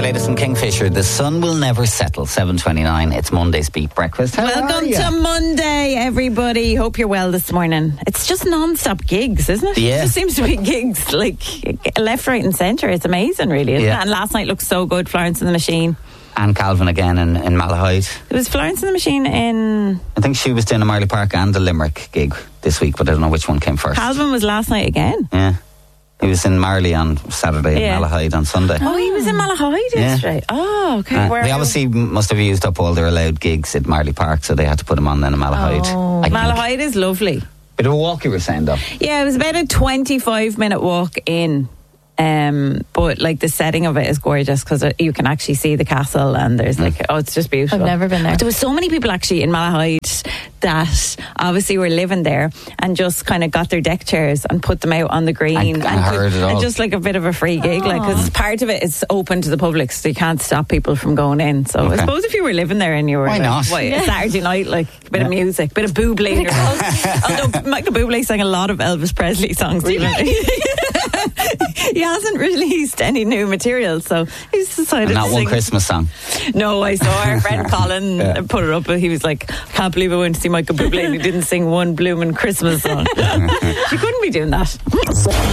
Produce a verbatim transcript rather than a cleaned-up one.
latest from Kingfisher. The sun will never settle. seven twenty-nine. It's Monday's Beat Breakfast. How Welcome to Monday, everybody. Hope you're well this morning. It's just non-stop gigs, isn't it? Yeah. It just seems to be gigs like left, right and centre. It's amazing, really, isn't Yeah. it? And last night looked so good. Florence and the Machine. And Calvin again in, in Malahide. It was Florence and the Machine in... I think she was doing a Marley Park and the Limerick gig this week, but I don't know which one came first. Calvin was last night again. Yeah. He was in Marley on Saturday Yeah. and Malahide on Sunday. Oh, he was in Malahide Yeah. yesterday. Oh, okay. Uh, Where they obviously must have used up all their allowed gigs at Marley Park, so they had to put him on then in Malahide. Oh, I think. Malahide is lovely. Bit of a walk, you were saying, though. Yeah, it was about a twenty-five minute walk in. Um, but like the setting of it is gorgeous because you can actually see the castle and there's like, oh, it's just beautiful. I've never been there. There was so many people actually in Malahide that obviously were living there and just kind of got their deck chairs and put them out on the green I- I and, heard could- it all. and just like a bit of a free gig, like because part of it is open to the public, so you can't stop people from going in. So Okay. I suppose if you were living there and you were Why like, not? what, a Saturday night, like a bit of music, a bit of Bublé. in your house. Although Michael Bublé sang a lot of Elvis Presley songs. Really? He hasn't released any new material, so he's decided And not to one sing. Christmas song. No, I saw our friend Colin Yeah. put it up, but he was like, I can't believe I went to see Michael Bublé and he didn't sing one blooming Christmas song. She couldn't be doing that.